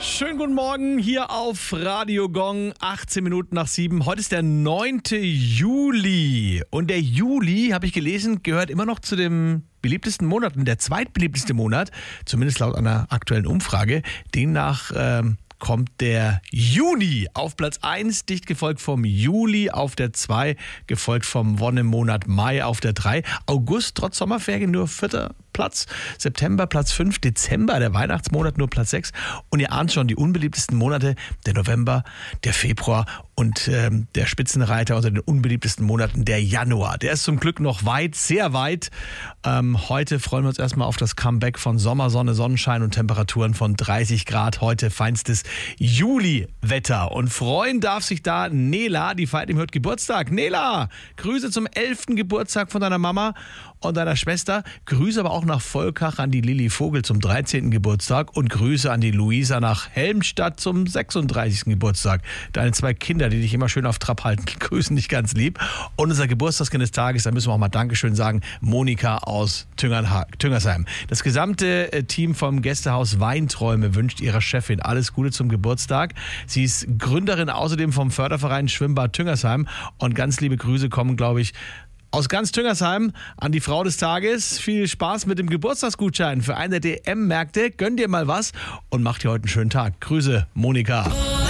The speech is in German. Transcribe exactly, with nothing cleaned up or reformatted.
Schönen guten Morgen hier auf Radio Gong, achtzehn Minuten nach sieben. Heute ist der neunte Juli und der Juli, habe ich gelesen, gehört immer noch zu den beliebtesten Monaten, der zweitbeliebteste Monat, zumindest laut einer aktuellen Umfrage. Demnach ähm, kommt der Juni auf Platz eins, dicht gefolgt vom Juli auf der zwei, gefolgt vom Wonnemonat Mai auf der drei. August trotz Sommerferien nur vierter Platz, September Platz fünf, Dezember, der Weihnachtsmonat, nur Platz sechs. Und ihr ahnt schon, die unbeliebtesten Monate, der November, der Februar und ähm, der Spitzenreiter unter den unbeliebtesten Monaten, der Januar. Der ist zum Glück noch weit, sehr weit. Ähm, heute freuen wir uns erstmal auf das Comeback von Sommersonne, Sonnenschein und Temperaturen von dreißig Grad. Heute feinstes Juli-Wetter. Und freuen darf sich da Nela, die feiert im heute Geburtstag. Nela, Grüße zum elften Geburtstag von deiner Mama und deiner Schwester. Grüße aber auch nach Volkach an die Lilly Vogel zum dreizehnten Geburtstag und Grüße an die Luisa nach Helmstadt zum sechsunddreißigsten Geburtstag. Deine zwei Kinder, die dich immer schön auf Trab halten, grüßen dich ganz lieb. Und unser Geburtstagskind des Tages, da müssen wir auch mal Dankeschön sagen, Monika aus Tüngernha- Tüngersheim. Das gesamte Team vom Gästehaus Weinträume wünscht ihrer Chefin alles Gute zum Geburtstag. Sie ist Gründerin außerdem vom Förderverein Schwimmbad Tüngersheim und ganz liebe Grüße kommen, glaube ich, aus ganz Tüngersheim an die Frau des Tages. Viel Spaß mit dem Geburtstagsgutschein für einen der D M-Märkte. Gönn dir mal was und mach dir heute einen schönen Tag. Grüße, Monika.